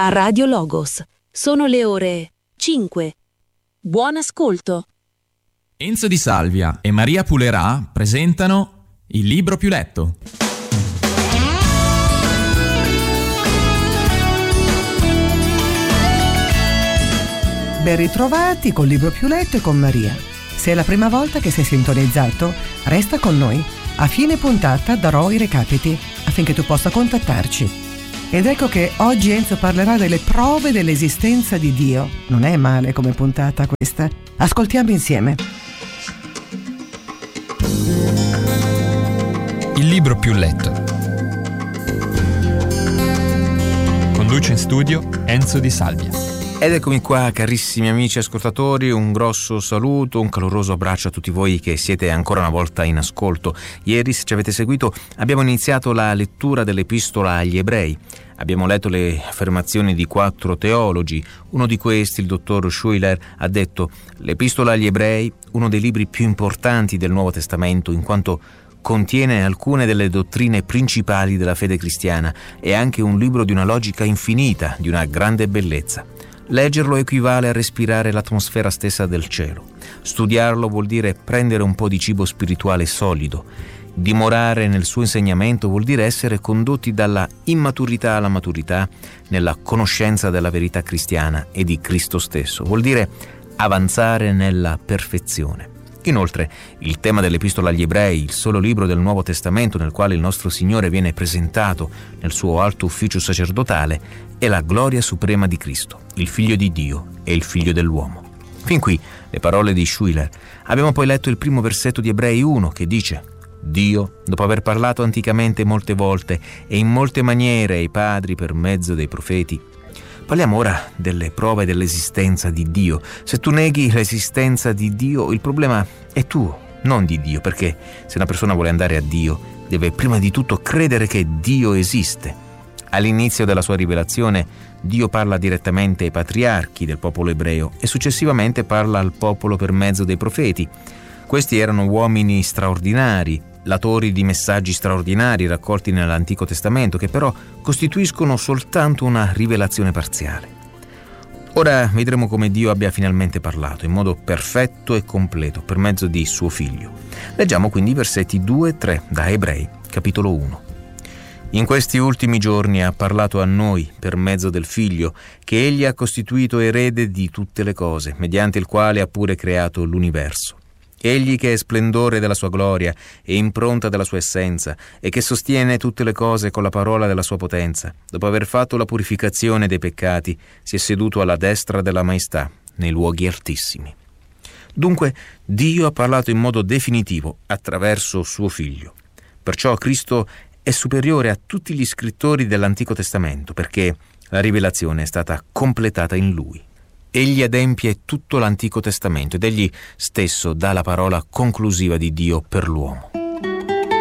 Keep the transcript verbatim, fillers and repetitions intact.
a Radio Logos. Sono le ore cinque. Buon ascolto. Enzo Di Salvia e Maria Pulerà presentano Il libro più letto. Ben ritrovati col libro più letto e con Maria. Se è la prima volta che sei sintonizzato, resta con noi. A fine puntata darò i recapiti affinché tu possa contattarci. Ed ecco che oggi Enzo parlerà delle prove dell'esistenza di Dio. Non è male come puntata questa. Ascoltiamo insieme. Il libro più letto. Conduce in studio Enzo Di Salvia. Ed eccomi qua, carissimi amici ascoltatori, un grosso saluto, un caloroso abbraccio a tutti voi che siete ancora una volta in ascolto. Ieri, se ci avete seguito, abbiamo iniziato la lettura dell'Epistola agli Ebrei. Abbiamo letto le affermazioni di quattro teologi. Uno di questi, il dottor Schuller, ha detto: l'Epistola agli Ebrei, uno dei libri più importanti del Nuovo Testamento, in quanto contiene alcune delle dottrine principali della fede cristiana, è anche un libro di una logica infinita, di una grande bellezza. Leggerlo equivale a respirare l'atmosfera stessa del cielo. Studiarlo vuol dire prendere un po' di cibo spirituale solido. Dimorare nel suo insegnamento vuol dire essere condotti dalla immaturità alla maturità nella conoscenza della verità cristiana e di Cristo stesso. Vuol dire avanzare nella perfezione. Inoltre, il tema dell'Epistola agli Ebrei, il solo libro del Nuovo Testamento nel quale il nostro Signore viene presentato nel suo alto ufficio sacerdotale, è la gloria suprema di Cristo, il Figlio di Dio e il Figlio dell'uomo. Fin qui le parole di Schuller. Abbiamo poi letto il primo versetto di Ebrei uno che dice: Dio, dopo aver parlato anticamente molte volte e in molte maniere ai padri per mezzo dei profeti. Parliamo ora delle prove dell'esistenza di Dio. Se tu neghi l'esistenza di Dio, il problema è tuo, non di Dio, perché se una persona vuole andare a Dio, deve prima di tutto credere che Dio esiste. All'inizio della sua rivelazione, Dio parla direttamente ai patriarchi del popolo ebreo e successivamente parla al popolo per mezzo dei profeti. Questi erano uomini straordinari, latori di messaggi straordinari raccolti nell'Antico Testamento, che però costituiscono soltanto una rivelazione parziale. Ora vedremo come Dio abbia finalmente parlato in modo perfetto e completo per mezzo di suo Figlio. Leggiamo quindi i versetti due e tre da Ebrei, capitolo uno. In questi ultimi giorni ha parlato a noi per mezzo del Figlio, che Egli ha costituito erede di tutte le cose, mediante il quale ha pure creato l'universo. Egli che è splendore della sua gloria e impronta della sua essenza e che sostiene tutte le cose con la parola della sua potenza, dopo aver fatto la purificazione dei peccati, si è seduto alla destra della maestà nei luoghi altissimi. Dunque, Dio ha parlato in modo definitivo attraverso suo Figlio. Perciò Cristo è superiore a tutti gli scrittori dell'Antico Testamento, perché la rivelazione è stata completata in Lui. Egli adempie tutto l'Antico Testamento ed egli stesso dà la parola conclusiva di Dio per l'uomo.